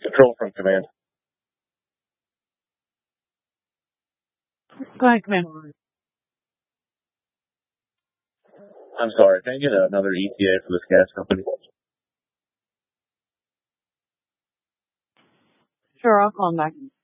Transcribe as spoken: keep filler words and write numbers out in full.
Control from command. Go ahead, command. I'm sorry, can I get another E T A for this gas company? Sure, I'll call him back.